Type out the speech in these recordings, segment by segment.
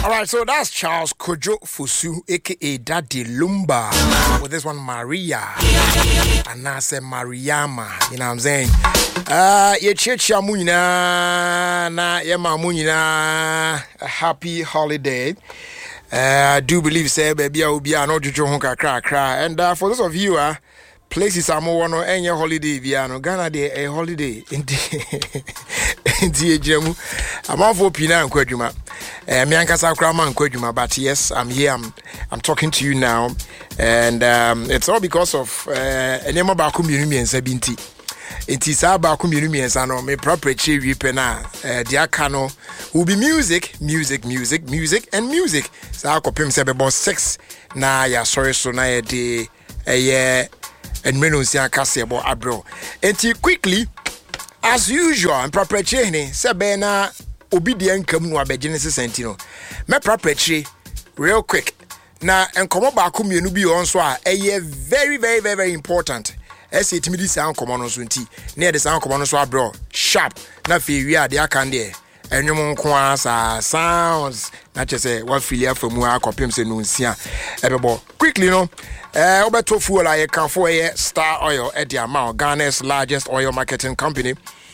Alright, so that's Charles Kojo Fusu, aka Daddy Lumba, with this one Maria. And I said Mariama, you know what I'm saying? Yechecha munina na yema munina, a happy holiday. I do believe say baby I will be an ojuju honka cry. And for those of you places are more no any holiday viano Ghana day a holiday indeed jemu I'm off for pina and kwaduma me ankasa krama and kwaduma but yes I'm here I'm talking to you now and it's all because of enema ba kumyenu and 70 it is about community and no me proper cherry pena the akano will be music and music so I copy say about 6 na ya sorry so na ya de and menusia kasebo abro enti quickly as usual and proper cherry se be na obedient kam no abegenesis sentino me proper cherry real quick na enkomo ba community bi on so a very important. Ese timidi sound common so nti near the sound common so abro sharp na fe wi ade aka de enwom nko asa sounds na chese what filia from mu akopem se no nsia ebebo quickly no obeto fuel aye kan for Star Oil at the amount Ghana's largest oil marketing company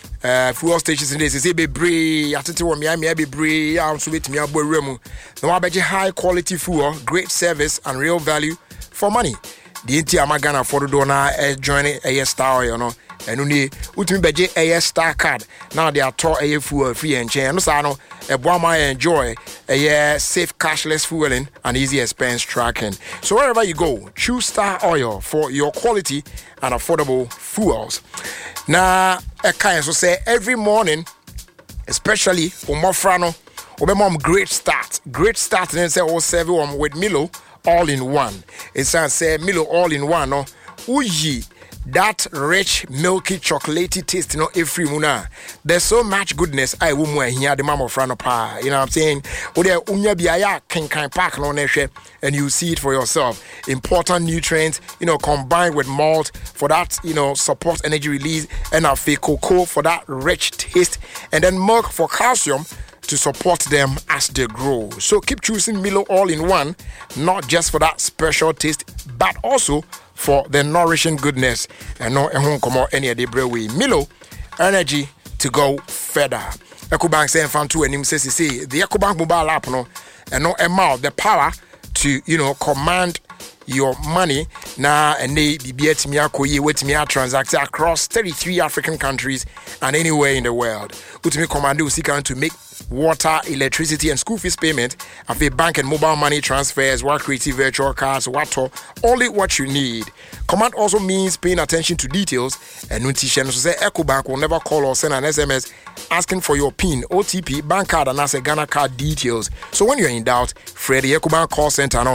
fuel stations in this is be bree atete wo me be bree am so betimi abowura mu na wa beje high quality fuel, great service and real value for money. The entire Magana for the donor joining a Star Oil, no, and only ultimate budget a Star card. Now they are taught a fuel free and chain. No, sano, a Brahma enjoy a safe cashless fueling and easy expense tracking. So wherever you go, choose Star Oil for your quality and affordable fuels. Now, a kind so say every morning, especially for Mofrano, or mom great start, and say all 7 with Milo. All in one. It's a say Milo all in one. No, uji that rich milky chocolatey taste. No, every muna. There's so much goodness. I won't hear the mama frano pa. You know what I'm saying? Ode unya biaya can pack no neshe, and you see it for yourself. Important nutrients, combined with malt for that, support energy release, and a fake cocoa for that rich taste, and then milk for calcium to support them as they grow. So keep choosing Milo all in one, not just for that special taste, but also for the nourishing goodness. And no come out any of the way. Milo, energy to go further. EcoBank saying fan two and him says the EcoBank mobile app and no amount the power to command your money na and they be at me transact across 33 African countries and anywhere in the world. Ultimate commando seeking to make water, electricity, and school fees payment of a bank and mobile money transfers, work creative virtual cards, only what you need. Command also means paying attention to details and notification. So say EcoBank will never call or send an SMS asking for your PIN, OTP, bank card, and as a Ghana card details. So when you're in doubt, Fred the EcoBank call center on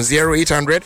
0800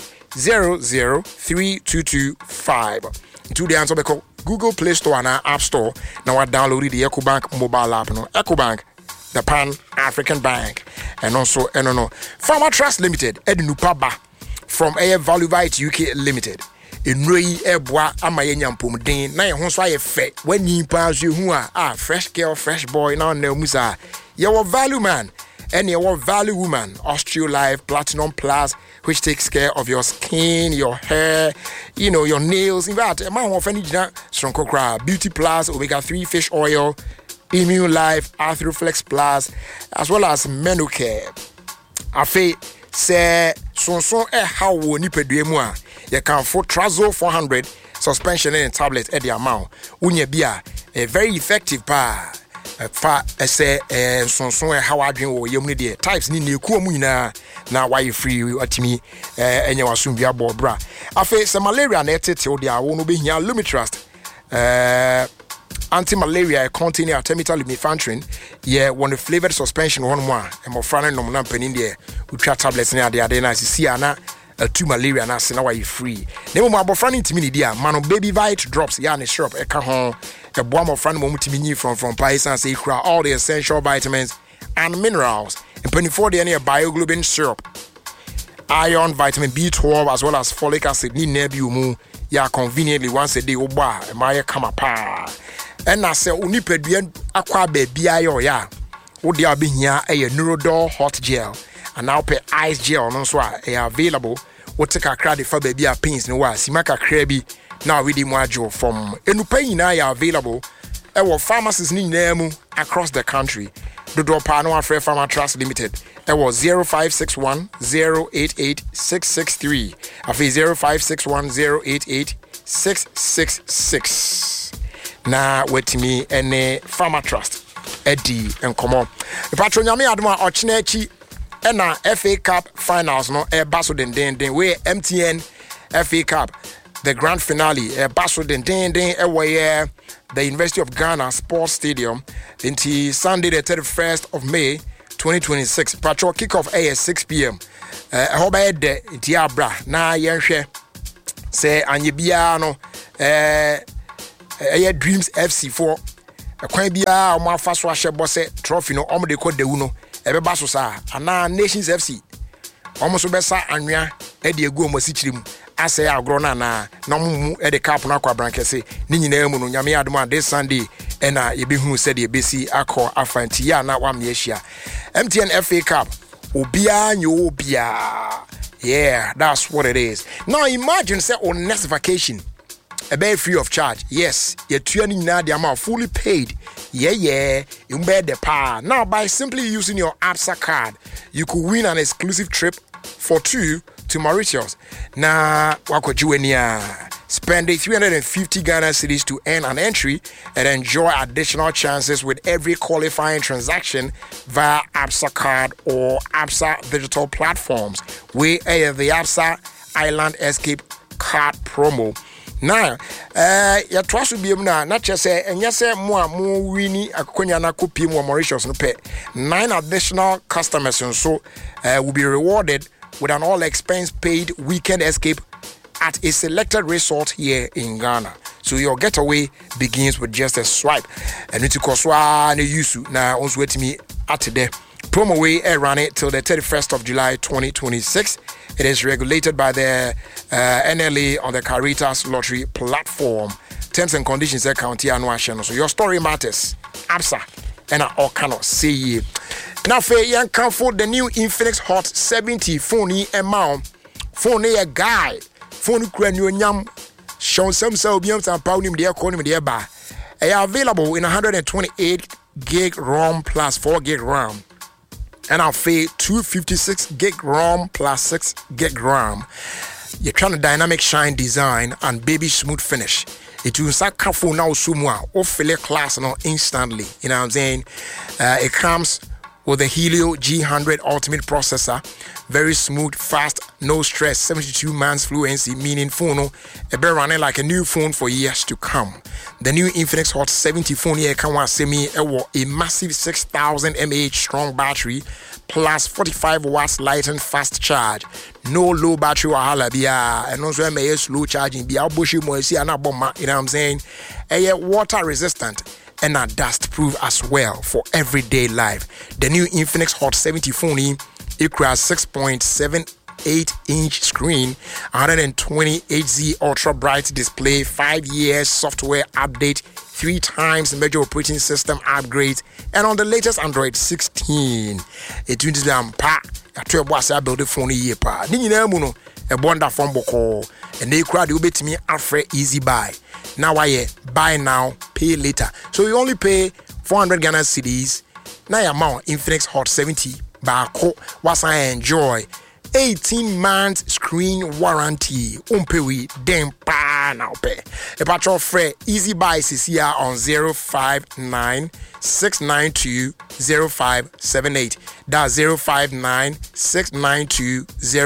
0032225. To the answer because Google Play Store and App Store. Now I downloaded the EcoBank mobile app. EcoBank, the Pan-African Bank. And also, Farmer Trust Limited, Edinupaba, from Air Value Vite UK Limited. In Rui Ebois, Amayanyam Pumdin, Naya Honsway Effect, when you pass you who are fresh girl, fresh boy, now no Musa. You're value man, and you're value woman, Australife Platinum Plus, which takes care of your skin, your hair, your nails. In fact, man of any strong cocra, Beauty Plus, Omega-3 fish oil, Immune Life, Arthroflex Plus, as well as Menocare. Afe say so how woni pedue mu a you can for Trazol 400 suspension and tablet at the amount. Unya bia very effective pa. Fa say so how adwen wo yem ne de types ni na ekuo mu nyina na why free atimi enye wasum bia bo bra. Afe say malaria na etete wo de awo no behia Lumitrust anti-malaria containing artemether lumefantrine one flavored suspension one more and more front nom na panin there we try tablets na dey na see na to malaria na se na why free na mo abofra ntimi ni dia man baby vite drops ya na syrup e ka ho e boa mo front mo mutimi nyi from paisan say kura all the essential vitamins and minerals and 24 day na bioglobin syrup iron, vitamin B12 as well as folic acid ni na bi mu ya conveniently once a day oba e ma ye kama pa. And I say, Unipeduan aqua baby ayo ya. Would there be here a Neurodol hot gel and now pay ice gel no so available. What take a credit for baby a pains no wa simaka krebi now ready module from enupa nyina available pharmacies ni nyina across the country. Dodo pa no afre Pharma Trust Limited. 0561 088 663. Afi 0561 088 666. Na wetimi ene Pharma Trust Eddie enkomo. Patron nyame adoma ochina echi na FA Cup finals no baso den we MTN FA Cup the grand finale baso den the University of Ghana Sports Stadium until Sunday the 31st of May 2026. Patron kickoff at 6 p.m. I hope I de diabra na yenhwe say anye bia no Dreams FC for kwan bia o ma fa so ahye bose trophy no omde ko dewu no ebeba so sa ana Nations FC omo so besa anwea e de egu omo sichirim ase agro na mu e de cap na kwa brankese ni nyina mu no nyame adom this Sunday na ye behu se de besi akọ afanti ya na wa meahia MTN FA Cup obia nyo obia. Yeah, that's what it is. Now imagine say on next vacation a be free of charge. Yes, your tuning na the amount fully paid. Yeah, you bet the power. Now by simply using your ABSA card, you could win an exclusive trip for 2 to Mauritius. Now, spend 350 Ghana cedis to earn an entry and enjoy additional chances with every qualifying transaction via ABSA card or ABSA digital platforms. We are the ABSA Island Escape card promo. Now, your trust will be not just say, and yes, more winning a Konyana Kupi more Mauritius no pay 9 additional customers and so will be rewarded with an all expense paid weekend escape at a selected resort here in Ghana. So your getaway begins with just a swipe. And it's Koswa ne Yusu now on with me at today. Promo way run it till the 31st of July 2026. It is regulated by the NLA on the Caritas Lottery platform. Terms and conditions are county annual. So your story matters. ABSA and all cannot say. Now for young comfort the new Infinix Hot 70 phone amount. Phone a guy. Phone new nyam. Show some biams and pound him there, call him there bar. They are available in 128 gig ROM plus 4 gig RAM. And I'll pay 256 gig ROM plus 6 gig RAM. You're trying to dynamic shine design and baby smooth finish. It will start careful now somewhere or fill class now instantly. You know what I'm saying? It comes with the Helio G100 Ultimate processor. Very smooth, fast, no stress, 72 months fluency, meaning phone will be running like a new phone for years to come. The new Infinix Hot 70 phone here can a massive 6,000 mAh strong battery plus 45 watts light and fast charge. No low battery wahala bia, and also may slow charging bia bushy moisi and bomba, you know what I'm saying? Water resistant and a dust proof as well for everyday life. The new Infinix Hot 70 phone equals 6.78-inch screen, 120 Hz ultra bright display, 5 years software update, 3 times major operating system upgrades, and on the latest Android 16. It means that a 12 was a build phone year pa. Nina muno a bonda from boko, and they crowd you bet me after easy buy. Now I buy now, pay later. So you only pay 400 Ghana cedis. Now your amount Infinix Hot 70 bako was I enjoy 18 months screen warranty. Umpewi dem pa now pay. A patrol free easy buy is here on 059 692 0578. That's 059 692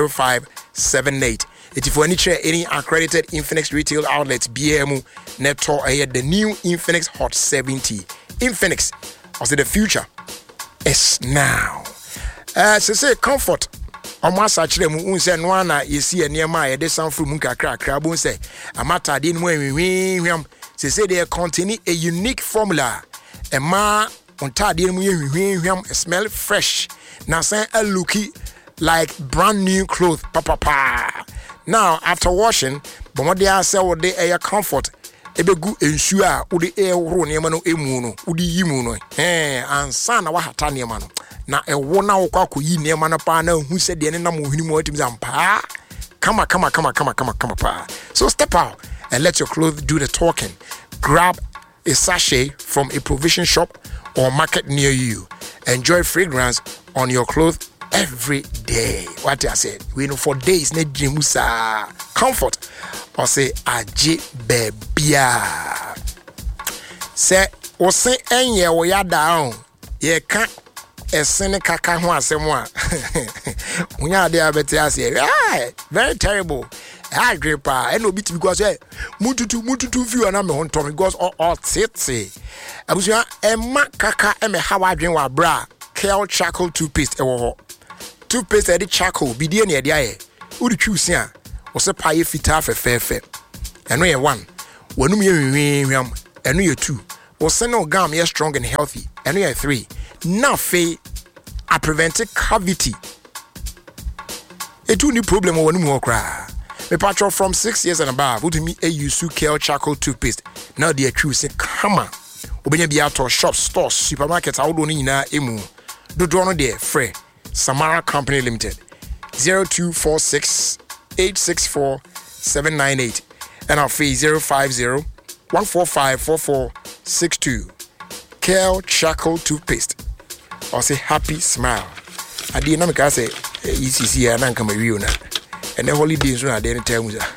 0578. If you need any accredited Infinix retail outlets, BMU Neto ahead the new Infinix Hot 70. Infinix, also the future is now. So say comfort. Almost actually, we say no one you see a near my sound from Munka crack. Say amata didn't win. Say they contain a unique formula. A ma on tadium smell fresh. Now say a looky like brand new clothes. Papa. Now after washing, but what they are say what they air comfort. Ebe gu ensure udi air ro niema no emu no udi yimu no and sana wa hata niema no na ewo na wo kwa koyi nema na pa na hu se de ne na mo hini mo atim zampa come pa. So step out and let your clothes do the talking. Grab a sachet from a provision shop or market near you. Enjoy fragrance on your clothes every day. What I said, we know for days ne jimusa comfort or say aji bebia. Say o say enye wo ya down. Ye can esene kaka ho asem a. Unya de abete ase. Very terrible. I agree pa. And obi because mututu view na me ho ntom because all tete. Abusia emma kaka eme hawa adwen wa bra. Kale charcoal toothpaste ewo ho. Toothpaste edi charcoal bidie na edi aye. Udi choose a wo se paye fita fefefe. Eno ye 1. Wanum ye hwehwam. Eno ye 2. Wo se no gum ye strong and healthy. Eno ye 3. Now fe a prevented cavity. Etu ni problem wanum ho kra. Me patrol from 6 years and above. What me a use Kale charcoal toothpaste. Now they are choosing come on. Obenya bi ato shops, stores, supermarkets, all do nyina emu. Do no there free. Samara Company Limited. 0246 864 798 and our fee 050 145 4462. Kale charcoal toothpaste. Or say happy smile. I did not make say ECC and come a real na. And the holidays when I didn't tell me that.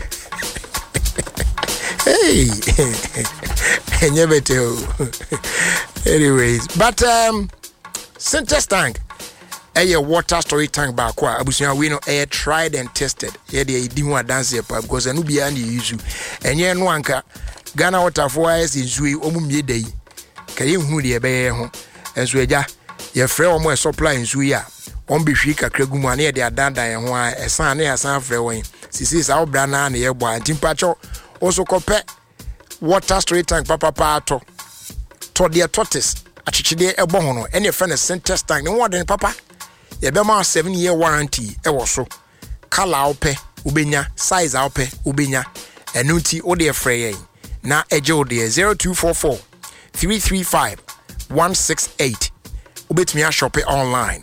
Hey, I never tell. Anyways, but Syntex tank, a water storage tank back. Abusia we know air tried and tested. Yeah, they didn't want dance here because I know behind you issue. And yeah, no anka Ghana water for us in Zui Omum day. Can you who the abe home? And so yeah, your friend or more supply in Zuya. On be shika kreguma near their dada and why a son near San Freeway. Sis our brana and air boy and timpacho also compare water straight tank papa pato to their tortoise a chichide a bono any friend a Syntex tank no more than papa. Ye bema 7-year warranty e was so color ope ubenya size ope ubenya enuti o de frey na eje de 0244 335 168 ubetumi a shop online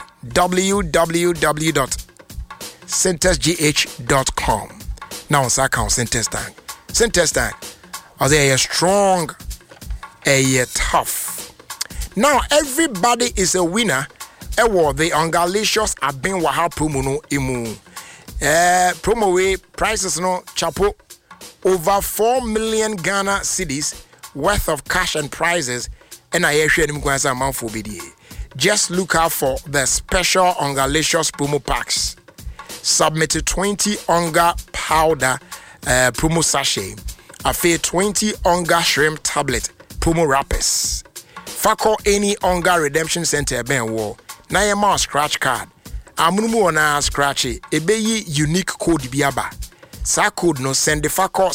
www.syntexgh.com. Now, on account Syntex tank. Syntex tank. Are they strong? A tough. Now, everybody is a winner. The Ungalicious have been waha promo no imu. Promo way prices no chapo over 4 million Ghana cedis worth of cash and prizes. And I share them going to amount for BDA. Just look out for the special Ungalicious promo packs. Submit 20 Unga powder promo sachet. After 20 Unga shrimp tablet promo wrappers. Fako any Unga redemption center ben war. Na ye ma scratch card. Amunumu na scratch it. Ebeyi unique code biaba. Sa code no send the Fako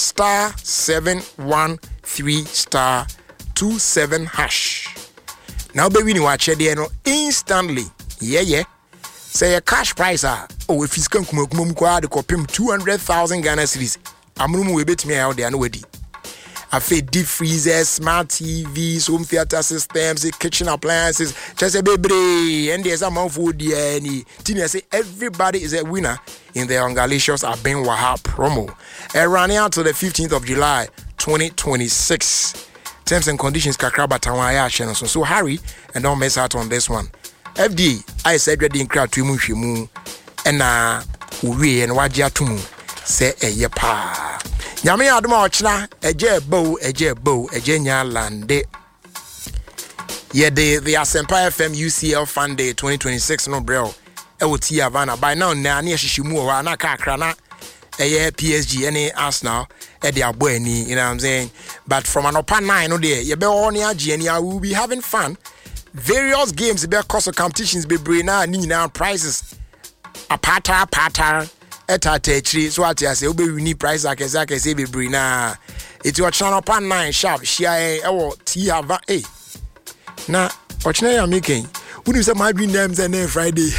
*713*27#. Now baby ni watch there no instantly. Yeah. Say a cash price if it's come kwa de kopim 200,000 Ghana cedis. Amunumu we bet me out there no wedi. Afe deep freezers, smart TVs, home theater systems, kitchen appliances, just a baby and there's a amount for the any. Tina say everybody is a winner in the Ungalicious Aben Waha promo. Running out to the 15th of July 2026. Terms and conditions kakraba tawaya channel. So hurry and don't miss out on this one. FD, I said ready in crowd to mu and we and wajia tumu say a yepa. Nyame adoma ochna eje bo nya lande. Ye the Asempa FM UCL Fan Day 2026 no bro. E woti Havana by now na hihyimu wa na kakra na PSG any Arsenal e dey abo ani, you know what I'm saying? But from an upper 9 no there, ye be on ya we will be having fun. Various games be course of competitions be bring na ni na prizes. A pata etatechri so what I say we need prize akese say be bring na. It your channel upper 9 sharp share e wo ti hava na ochina ya making. Who say my green names and Friday?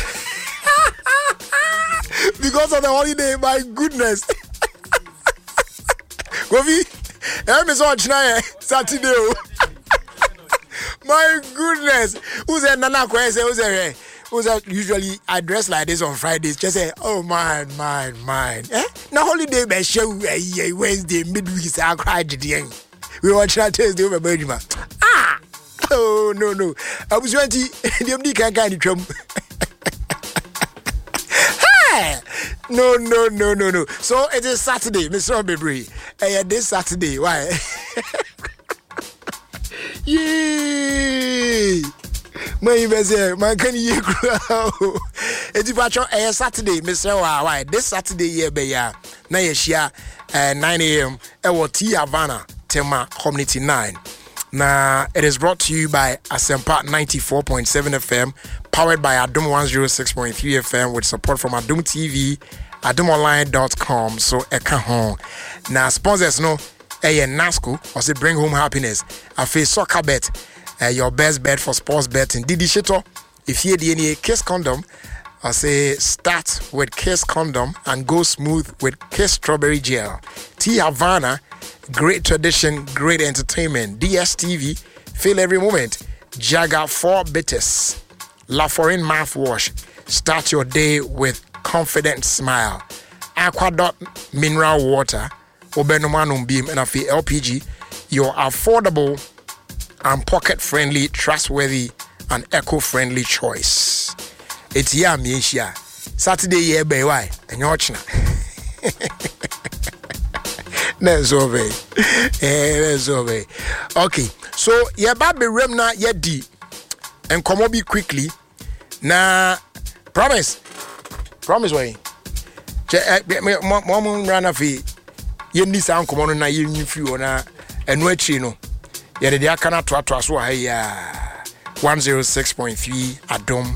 Because of the holiday, my goodness. Govi, I'm so Saturday. My goodness. Who's a Nana Kwese? Who's a usually I dress like this on Fridays. Just say, oh mine. Now holiday be show Wednesday midweek. I cried the we watch that Thursday over Benjamin. Oh no. I was 20. The MD can't kind of trouble. No. So it is Saturday, Mr. Bebri. This Saturday, why? Yay! Man, can you grow? It's about Saturday, Mr. Why? This Saturday, yeah, be ya. Na yeshia 9 a.m. T Havana, Tema Community 9. Now, it is brought to you by Asempa 94.7 FM, powered by Adum 106.3 FM, with support from Adum TV, adumonline.com. So, eka home. Now, sponsors no, NASCO, or say bring home happiness. I face soccer bet, your best bet for sports betting. Didi Shito, if you DNA Kiss Condom, I say start with Kiss Condom and go smooth with Kiss Strawberry Gel. T Havana, great tradition, great entertainment. DSTV, feel every moment. Jagger 4 Bitters, Laforin mouthwash. Start your day with confident smile. Aquadot mineral water, Obenomanum beam, and Afi LPG. Your affordable and pocket-friendly, trustworthy, and eco-friendly choice. It's yummy, Saturday, yeah, by why? And you're watching. That's over. Okay, so yeah, baby remna yeah di, and come on be quickly. Now, promise way. Mom run a fee. You need some come on na you few na and no chino. Yeah, the akana to 106.3 Adom